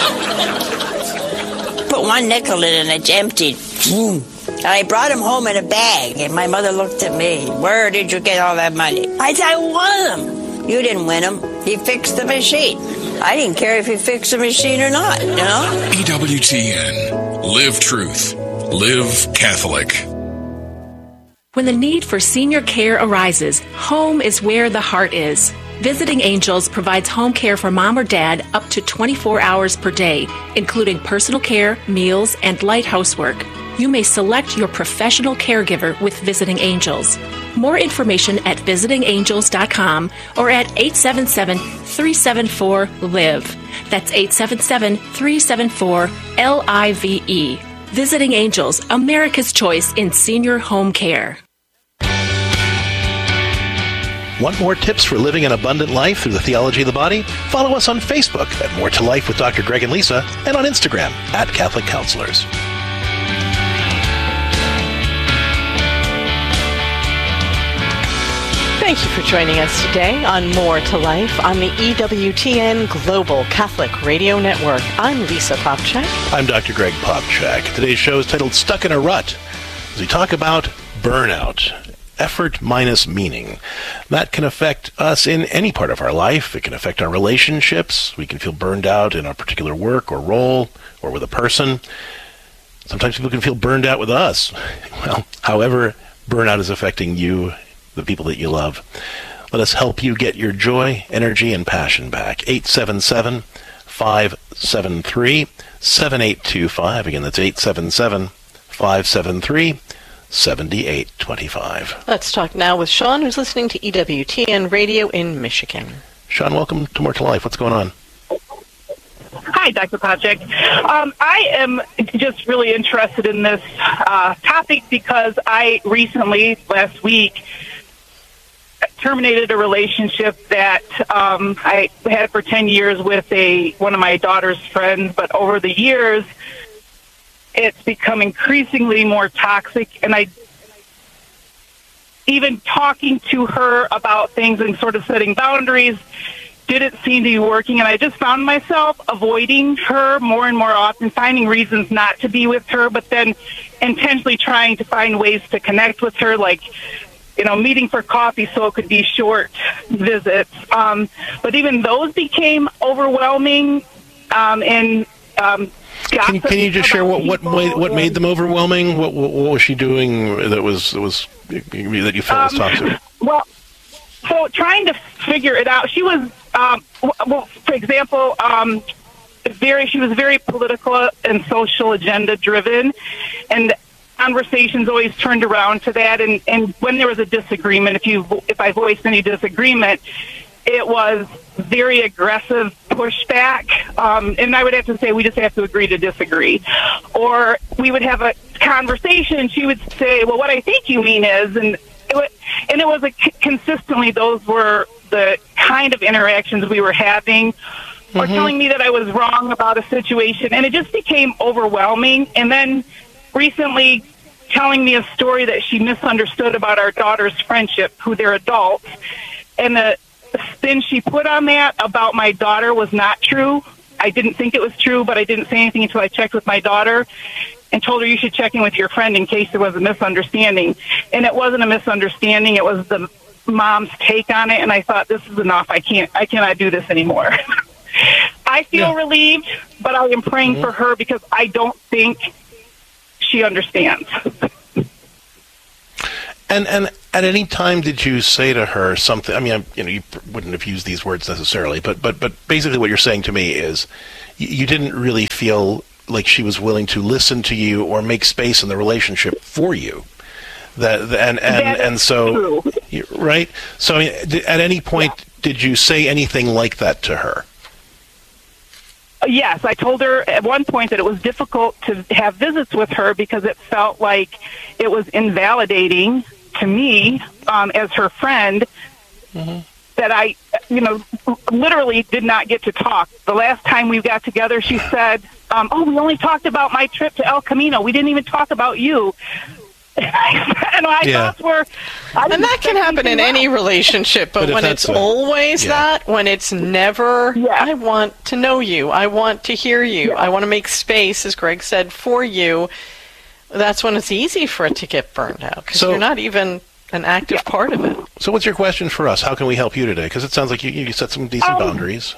Put one nickel in and it's emptied. And I brought him home in a bag, and my mother looked at me. Where did you get all that money? I said, I won them. You didn't win them. He fixed the machine. I didn't care if he fixed the machine or not, you know? E W T N. Live truth. Live Catholic. When the need for senior care arises, home is where the heart is. Visiting Angels provides home care for mom or dad up to twenty-four hours per day, including personal care, meals, and light housework. You may select your professional caregiver with Visiting Angels. More information at visiting angels dot com or at eight seven seven, three seven four, L I V E. That's eight seven seven, three seven four, L I V E. Visiting Angels, America's choice in senior home care. Want more tips for living an abundant life through the theology of the body? Follow us on Facebook at More to Life with Doctor Greg and Lisa, and on Instagram at Catholic Counselors. Thank you for joining us today on More to Life on the E W T N Global Catholic Radio Network. I'm Lisa Popchak. I'm Doctor Greg Popchak. Today's show is titled Stuck in a Rut, as we talk about burnout, effort minus meaning. That can affect us in any part of our life. It can affect our relationships. We can feel burned out in a particular work or role or with a person. Sometimes people can feel burned out with us. Well, however burnout is affecting you, the people that you love, let us help you get your joy, energy, and passion back. eight seven seven, five seven three, seven eight two five. Again, that's eight seven seven, five seven three, seven eight two five. Let's talk now with Sean, who's listening to E W T N Radio in Michigan. Sean, welcome to More to Life. What's going on? Hi, Doctor Popchak. Um, I am just really interested in this uh, topic because I recently, last week, terminated a relationship that um, I had for ten years with a one of my daughter's friends, but over the years, it's become increasingly more toxic, and I even talking to her about things and sort of setting boundaries didn't seem to be working, and I just found myself avoiding her more and more often, finding reasons not to be with her, but then intentionally trying to find ways to connect with her, like, you know, meeting for coffee so it could be short visits. Um, but even those became overwhelming, um, and um, Can you, can you just share what what made, what made them overwhelming? What, what what was she doing that was that was that you felt was toxic? Um, well, so trying to figure it out. She was, um, well, for example, um, very. She was very political and social agenda driven, and conversations always turned around to that. And, and when there was a disagreement, if you if I voiced any disagreement, it was very aggressive pushback, um, and I would have to say we just have to agree to disagree. Or we would have a conversation, and she would say, well, what I think you mean is, and it was, and it was a, consistently those were the kind of interactions we were having, or mm-hmm. telling me that I was wrong about a situation, and it just became overwhelming. And then recently telling me a story that she misunderstood about our daughter's friendship, who they're adults, and the spin she put on that about my daughter was not true. I didn't think it was true, but I didn't say anything until I checked with my daughter and told her you should check in with your friend in case there was a misunderstanding. And it wasn't a misunderstanding. It was the mom's take on it, and I thought, this is enough. I can't, I cannot do this anymore. I feel yeah. relieved, but I am praying mm-hmm. for her because I don't think she understands. And and at any time did you say to her something? I mean, I, you know, you wouldn't have used these words necessarily, but but but basically, what you're saying to me is, you, you didn't really feel like she was willing to listen to you or make space in the relationship for you. That and and that and so you, right. So I mean, did, at any point, yeah. did you say anything like that to her? Yes, I told her at one point that it was difficult to have visits with her because it felt like it was invalidating to me um, as her friend mm-hmm. that I, you know, literally did not get to talk. The last time we got together, she said, um, oh, we only talked about my trip to El Camino. We didn't even talk about you. and I yeah. thought were, I and that can happen in any relationship, but, but when it's a, always yeah. that, when it's never, yeah. I want to know you, I want to hear you, yeah. I want to make space, as Greg said, for you, that's when it's easy for it to get burned out, because so, you're not even an active yeah. part of it. So what's your question for us? How can we help you today? Because it sounds like you, you set some decent um, boundaries.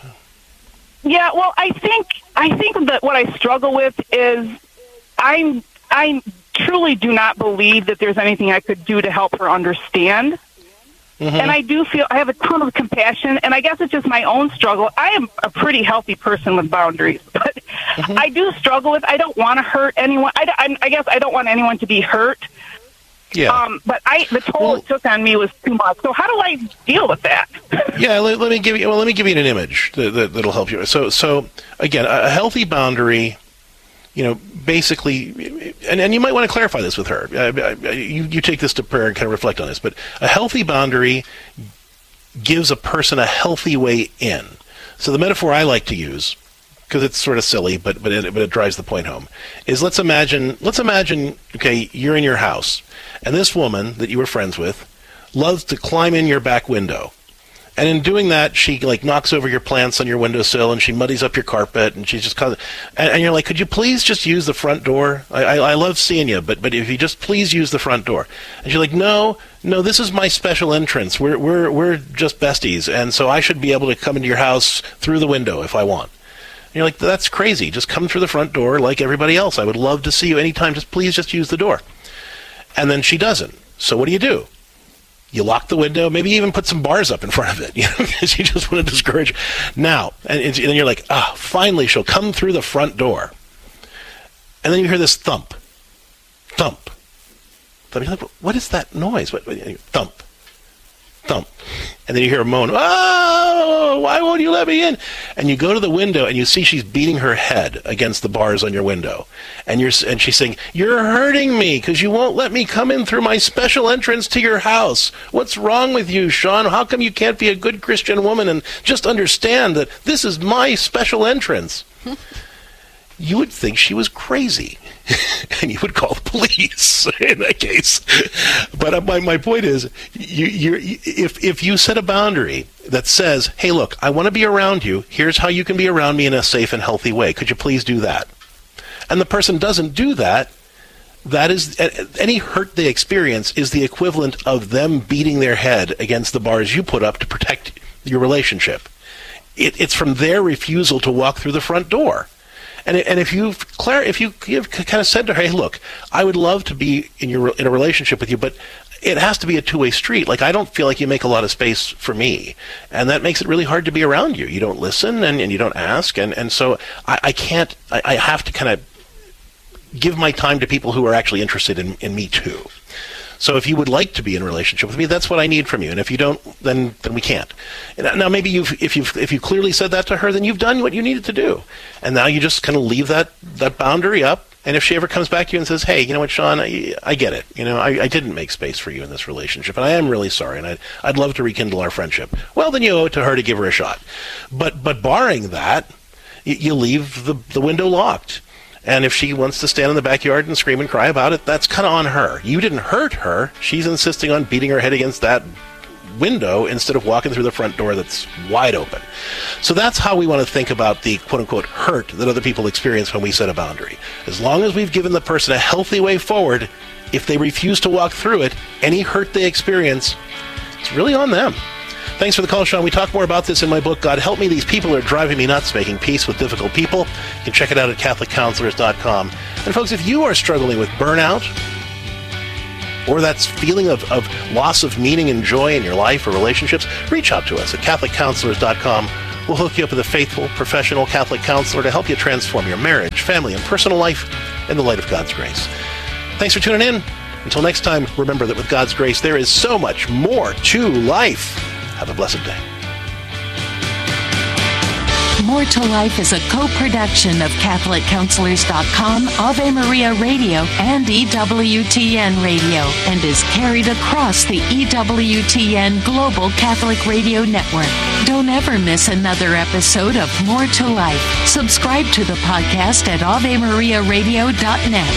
Yeah, well, I think I think that what I struggle with is I'm I truly do not believe that there's anything I could do to help her understand. Mm-hmm. And I do feel I have a ton of compassion, and I guess it's just my own struggle. I am a pretty healthy person with boundaries, but mm-hmm. I do struggle with, I don't want to hurt anyone. I, I, I guess I don't want anyone to be hurt. Yeah. Um, but I, the toll well, it took on me was too much. So how do I deal with that? yeah, let, let me give you. Well, let me give you an image that, that that'll help you. So, so again, a healthy boundary. You know, basically, and, and you might want to clarify this with her. Uh, you, you take this to prayer and kind of reflect on this. But a healthy boundary gives a person a healthy way in. So the metaphor I like to use, because it's sort of silly, but but it, but it drives the point home, is let's imagine let's imagine okay, you're in your house, and this woman that you were friends with loves to climb in your back window. And in doing that, she like knocks over your plants on your windowsill, and she muddies up your carpet, and she's just kind of, and, and you're like, could you please just use the front door? I, I, I love seeing you, but but if you just please use the front door. And she's like, no, no, this is my special entrance. We're we're we're just besties, and so I should be able to come into your house through the window if I want. And you're like, that's crazy. Just come through the front door like everybody else. I would love to see you anytime. Just please just use the door. And then she doesn't. So what do you do? You lock the window, maybe even put some bars up in front of it, you know, because you just want to discourage. Now, and, and then you're like, ah, oh, finally she'll come through the front door. And then you hear this thump. Thump. Thump. You're like, what is that noise? What, what, thump. Thump. And then you hear a moan, oh, why won't you let me in? And you go to the window and you see she's beating her head against the bars on your window. And you're and she's saying, you're hurting me because you won't let me come in through my special entrance to your house. What's wrong with you, Sean? How come you can't be a good Christian woman and just understand that this is my special entrance? You would think she was crazy, and you would call the police in that case. But my my point is, you you if if you set a boundary that says, "Hey, look, I want to be around you. Here's how you can be around me in a safe and healthy way. Could you please do that?" And the person doesn't do that. That is, any hurt they experience is the equivalent of them beating their head against the bars you put up to protect your relationship. It, it's from their refusal to walk through the front door. And and if you've clar- if you you've kind of said to her, hey, look, I would love to be in your in a relationship with you, but it has to be a two-way street. Like, I don't feel like you make a lot of space for me, and that makes it really hard to be around you. You don't listen, and, and you don't ask, and, and so I, I can't. I, I have to kind of give my time to people who are actually interested in, in me too. So if you would like to be in a relationship with me, that's what I need from you. And if you don't, then then we can't. Now maybe you've if you've if you clearly said that to her, then you've done what you needed to do. And now you just kind of leave that, that boundary up. And if she ever comes back to you and says, hey, you know what, Sean, I, I get it. You know, I, I didn't make space for you in this relationship, and I am really sorry, and I'd, I'd love to rekindle our friendship. Well, then you owe it to her to give her a shot. But but barring that, you, you leave the, the window locked. And if she wants to stand in the backyard and scream and cry about it, that's kind of on her. You didn't hurt her. She's insisting on beating her head against that window instead of walking through the front door that's wide open. So that's how we want to think about the quote-unquote hurt that other people experience when we set a boundary. As long as we've given the person a healthy way forward, if they refuse to walk through it, any hurt they experience, it's really on them. Thanks for the call, Sean. We talk more about this in my book, God Help Me, These People Are Driving Me Nuts, Making Peace with Difficult People. You can check it out at Catholic Counselors dot com. And folks, if you are struggling with burnout, or that feeling of, of loss of meaning and joy in your life or relationships, reach out to us at Catholic Counselors dot com. We'll hook you up with a faithful, professional Catholic counselor to help you transform your marriage, family, and personal life in the light of God's grace. Thanks for tuning in. Until next time, remember that with God's grace, there is so much more to life. Have a blessed day. More to Life is a co-production of Catholic Counselors dot com, Ave Maria Radio, and E W T N Radio, and is carried across the E W T N Global Catholic Radio Network. Don't ever miss another episode of More to Life. Subscribe to the podcast at Ave Maria Radio dot net.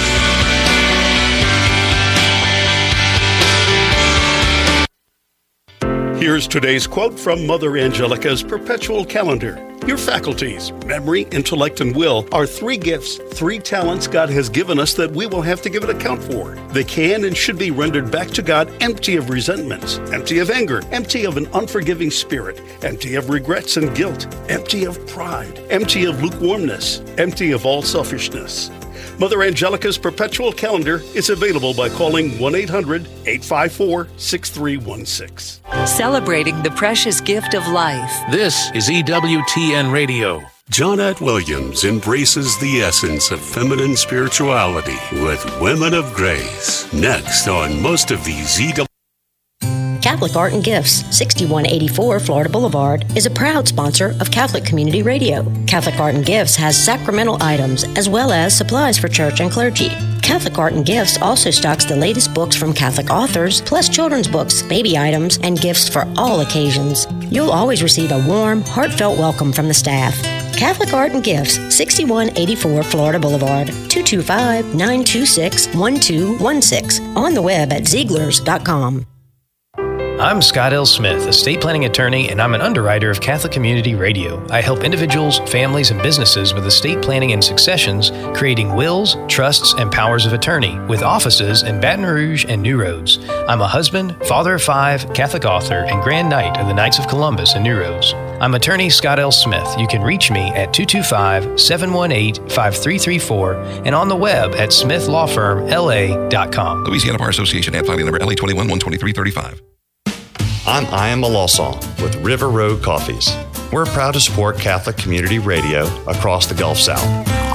Here's today's quote from Mother Angelica's Perpetual Calendar. Your faculties, memory, intellect, and will, are three gifts, three talents God has given us that we will have to give an account for. They can and should be rendered back to God empty of resentments, empty of anger, empty of an unforgiving spirit, empty of regrets and guilt, empty of pride, empty of lukewarmness, empty of all selfishness. Mother Angelica's Perpetual Calendar is available by calling one eight hundred eight five four six three one six. Celebrating the precious gift of life. This is E W T N Radio. Johnette Williams embraces the essence of feminine spirituality with Women of Grace. Next on most of these E W. Catholic Art and Gifts, sixty-one eighty-four Florida Boulevard, is a proud sponsor of Catholic Community Radio. Catholic Art and Gifts has sacramental items as well as supplies for church and clergy. Catholic Art and Gifts also stocks the latest books from Catholic authors, plus children's books, baby items, and gifts for all occasions. You'll always receive a warm, heartfelt welcome from the staff. Catholic Art and Gifts, sixty-one eighty-four Florida Boulevard, two two five, nine two six, one two one six. On the web at Zieglers dot com. I'm Scott L. Smith, estate planning attorney, and I'm an underwriter of Catholic Community Radio. I help individuals, families, and businesses with estate planning and successions, creating wills, trusts, and powers of attorney, with offices in Baton Rouge and New Roads. I'm a husband, father of five, Catholic author, and Grand Knight of the Knights of Columbus in New Roads. I'm attorney Scott L. Smith. You can reach me at two two five, seven one eight, five three three four and on the web at smith law firm L A dot com. Louisiana Bar Association, ad filing number L A twenty-one one twenty-three thirty-five. I'm Ian Malosson with River Road Coffees. We're proud to support Catholic Community Radio across the Gulf South.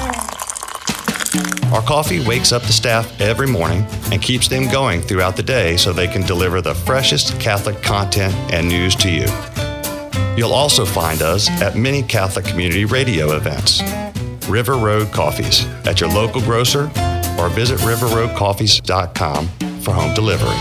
Our coffee wakes up the staff every morning and keeps them going throughout the day so they can deliver the freshest Catholic content and news to you. You'll also find us at many Catholic Community Radio events. River Road Coffees at your local grocer or visit river road coffees dot com for home delivery.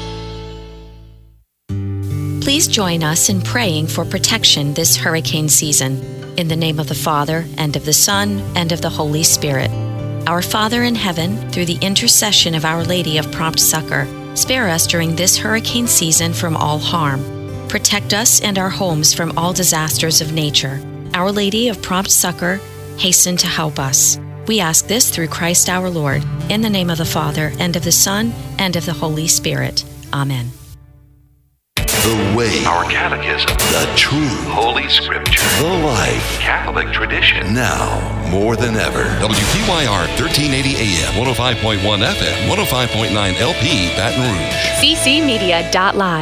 Please join us in praying for protection this hurricane season. In the name of the Father, and of the Son, and of the Holy Spirit. Our Father in heaven, through the intercession of Our Lady of Prompt Succor, spare us during this hurricane season from all harm. Protect us and our homes from all disasters of nature. Our Lady of Prompt Succor, hasten to help us. We ask this through Christ our Lord, in the name of the Father, and of the Son, and of the Holy Spirit. Amen. The way, our catechism, the truth, Holy Scripture, the life, Catholic tradition. Now, more than ever. W P Y R thirteen eighty A M, one oh five point one F M, one oh five point nine L P, Baton Rouge. C C Media dot live.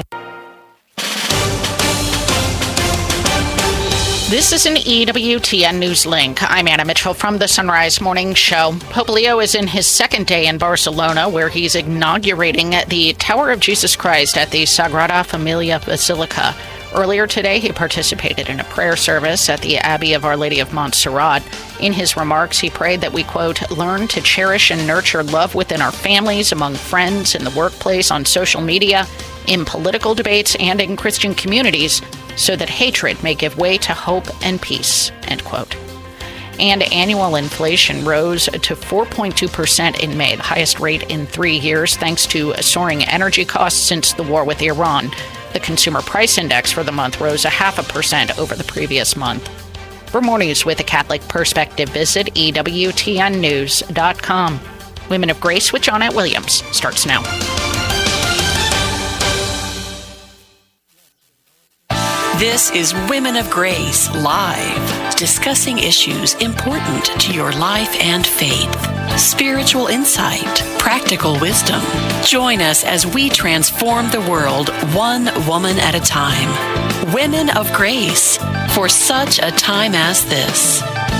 This is an E W T N News Link. I'm Anna Mitchell from the Sunrise Morning Show. Pope Leo is in his second day in Barcelona, where he's inaugurating the Tower of Jesus Christ at the Sagrada Familia Basilica. Earlier today, he participated in a prayer service at the Abbey of Our Lady of Montserrat. In his remarks, he prayed that we, quote, learn to cherish and nurture love within our families, among friends, in the workplace, on social media, in political debates, and in Christian communities, so that hatred may give way to hope and peace, end quote. And annual inflation rose to four point two percent in May, the highest rate in three years, thanks to soaring energy costs since the war with Iran. The Consumer Price Index for the month rose a half a percent over the previous month. For more news with a Catholic perspective, visit E W T N news dot com. Women of Grace with Johnette Williams starts now. This is Women of Grace Live, discussing issues important to your life and faith. Spiritual insight, practical wisdom. Join us as we transform the world one woman at a time. Women of Grace, for such a time as this.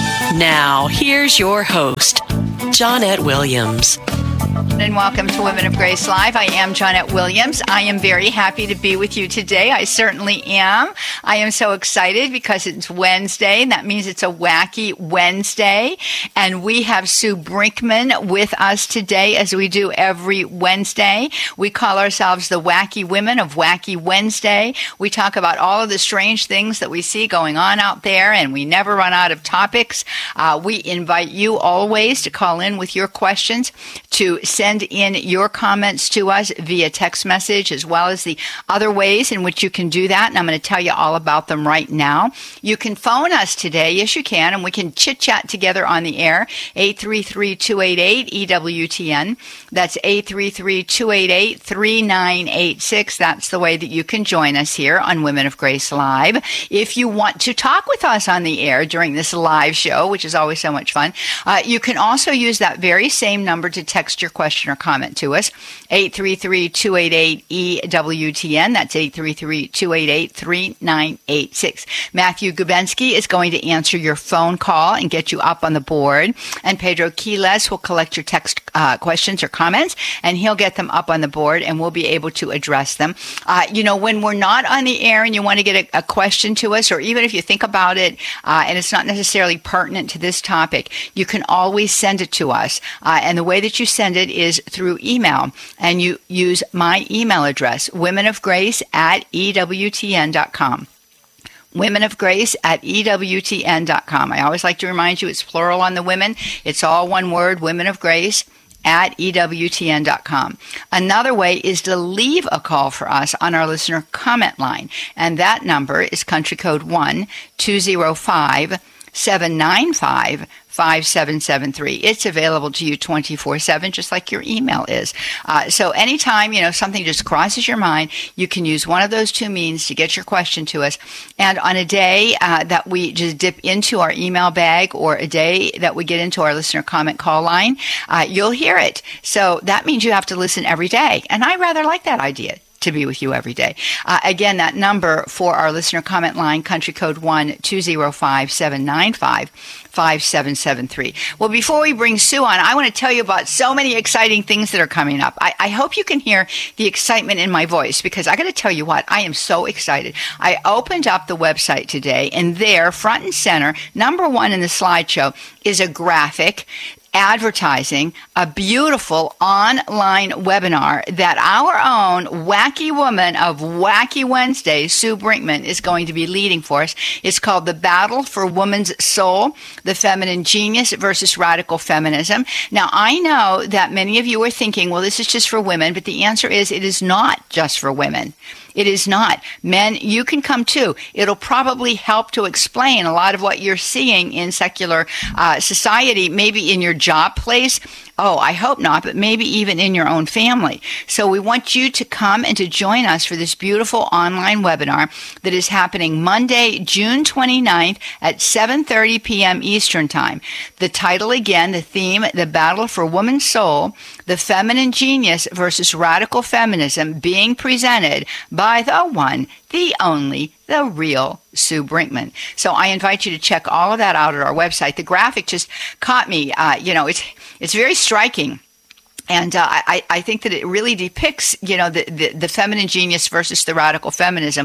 Now, here's your host, Johnette Williams. And welcome to Women of Grace Live. I am Johnette Williams. I am very happy to be with you today. I certainly am. I am so excited because it's Wednesday, and that means it's a wacky Wednesday. And we have Sue Brinkman with us today, as we do every Wednesday. We call ourselves the Wacky Women of Wacky Wednesday. We talk about all of the strange things that we see going on out there, and we never run out of topics. Uh, we invite you always to call in with your questions, to send in your comments to us via text message, as well as the other ways in which you can do that. And I'm going to tell you all about them right now. You can phone us today. Yes, you can. And we can chit-chat together on the air. eight three three, two eight eight, E W T N. That's eight three three, two eight eight, three nine eight six. That's the way that you can join us here on Women of Grace Live. If you want to talk with us on the air during this live show, which is always so much fun, uh, you can also use that very same number to text your question or comment to us, eight three three, two eight eight, E W T N. That's eight three three, two eight eight, three nine eight six. Matthew Gubensky is going to answer your phone call and get you up on the board, and Pedro Quiles will collect your text uh, questions or comments, and he'll get them up on the board, and we'll be able to address them. Uh, you know, when we're not on the air and you want to get a, a question to us, or even if you think about it uh, and it's not necessarily pertinent to this topic, you can always send it to us. Uh, and the way that you send it is through email, and you use my email address, womenofgrace at E W T N dot com. Women of Grace at E W T N dot com. I always like to remind you it's plural on the women. It's all one word, Women of Grace at E W T N dot com. Another way is to leave a call for us on our listener comment line, and that number is country code one two zero five, seven nine five, five seven seven three. It's available to you twenty-four seven, just like your email is. Uh, so anytime, you know, something just crosses your mind, you can use one of those two means to get your question to us. And on a day uh, that we just dip into our email bag, or a day that we get into our listener comment call line, uh, you'll hear it. So that means you have to listen every day. And I rather like that idea, to be with you every day. Uh, again, that number for our listener comment line, country code one two zero five, seven nine five, five seven seven three. Well, before we bring Sue on, I want to tell you about so many exciting things that are coming up. I, I hope you can hear the excitement in my voice, because I got to tell you what, I am so excited. I opened up the website today, and there, front and center, number one in the slideshow, is a graphic advertising a beautiful online webinar that our own wacky woman of Wacky Wednesday, Sue Brinkman, is going to be leading for us. It's called The Battle for Woman's Soul, the Feminine Genius versus Radical Feminism. Now, I know that many of you are thinking, well, this is just for women, but the answer is it is not just for women. It is not. Men, you can come too. It'll probably help to explain a lot of what you're seeing in secular uh, society, maybe in your job place. Oh, I hope not, but maybe even in your own family. So we want you to come and to join us for this beautiful online webinar that is happening Monday, June twenty-ninth at seven thirty p.m. Eastern Time. The title again, the theme, The Battle for Woman's Soul, the Feminine Genius versus Radical Feminism, being presented by the one, the only, the real Sue Brinkman. So I invite you to check all of that out at our website. The graphic just caught me. Uh, you know, it's it's very striking. And uh, I, I think that it really depicts, you know, the, the, the feminine genius versus the radical feminism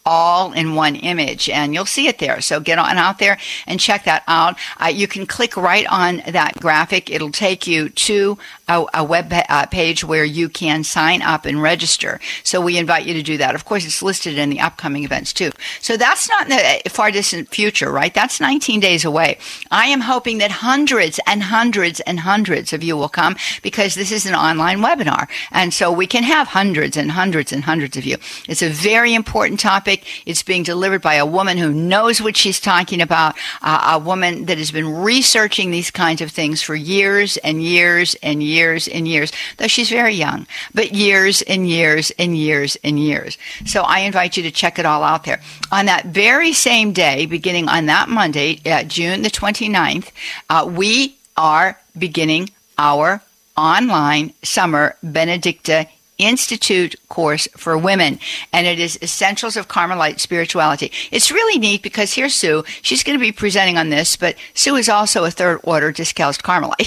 all in one image, and you'll see it there. So get on out there and check that out. Uh, you can click right on that graphic. It'll take you to a, a web uh, page where you can sign up and register. So we invite you to do that. Of course, it's listed in the upcoming events too. So that's not in the far distant future, right? That's nineteen days away. I am hoping that hundreds and hundreds and hundreds of you will come, because this is an online webinar. And so we can have hundreds and hundreds and hundreds of you. It's a very important topic. It's being delivered by a woman who knows what she's talking about, uh, a woman that has been researching these kinds of things for years and years and years and years, though she's very young, but years and years and years and years. So I invite you to check it all out there. On that very same day, beginning on that Monday, uh, June the twenty-ninth, uh, we are beginning our online summer Benedicta Institute course for women, and it is Essentials of Carmelite Spirituality. It's really neat because here's Sue. She's going to be presenting on this, but Sue is also a third order Discalced Carmelite.